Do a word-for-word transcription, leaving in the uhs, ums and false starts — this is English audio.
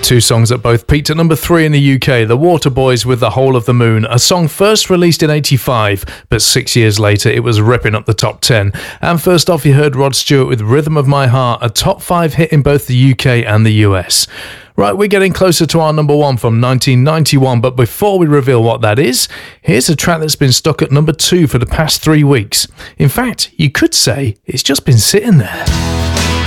Two songs that both peaked at number three in the U K. The Waterboys with The Whole of the Moon, a song first released in eighty-five, but six years later it was ripping up the top ten. And first off, you heard Rod Stewart with Rhythm of My Heart, a top five hit in both the U K and the U S. Right, we're getting closer to our number one from nineteen ninety-one, but before we reveal what that is, here's a track that's been stuck at number two for the past three weeks. In fact, you could say it's just been sitting there.